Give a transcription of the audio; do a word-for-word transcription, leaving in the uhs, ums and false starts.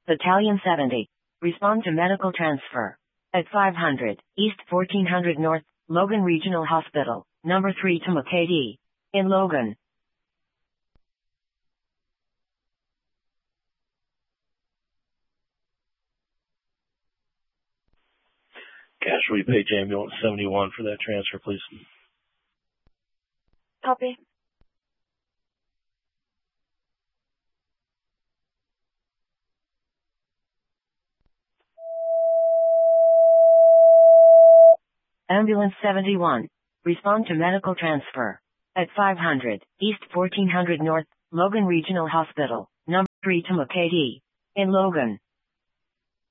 Battalion seventy. Respond to medical transfer. At five hundred, East fourteen hundred North, Logan Regional Hospital, number three to M K D. In Logan. Casualty page ambulance seventy-one for that transfer, please. Copy. Ambulance seventy-one. Respond to medical transfer. At five hundred, East fourteen hundred North, Logan Regional Hospital, number three to M K D. In Logan.